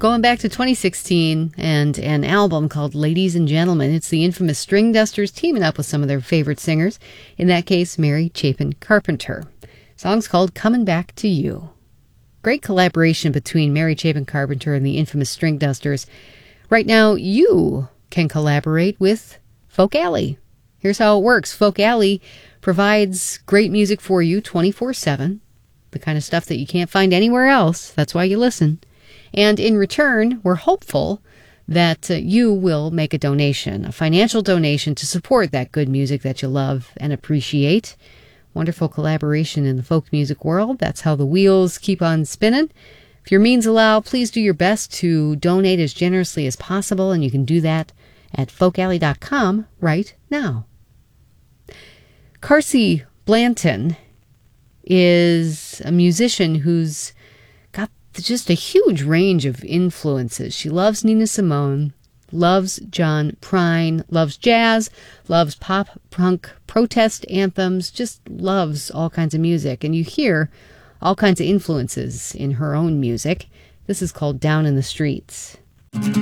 going back to 2016 and an album called Ladies and Gentlemen. It's the infamous String Dusters teaming up with some of their favorite singers, in that case, Mary Chapin Carpenter. Song's called Coming Back to You. Great collaboration between Mary Chapin Carpenter and the infamous String Dusters. Right now, you can collaborate with Folk Alley. Here's how it works. Folk Alley provides great music for you 24/7, the kind of stuff that you can't find anywhere else. That's why you listen. And in return, we're hopeful that you will make a donation, a financial donation to support that good music that you love and appreciate. Wonderful collaboration in the folk music world. That's how the wheels keep on spinning. If your means allow, please do your best to donate as generously as possible, and you can do that at folkalley.com right now. Carsey Blanton is a musician who's got just a huge range of influences. She loves Nina Simone, loves John Prine, loves jazz, loves pop, punk, protest anthems, just loves all kinds of music. And you hear all kinds of influences in her own music. This is called Down in the Streets.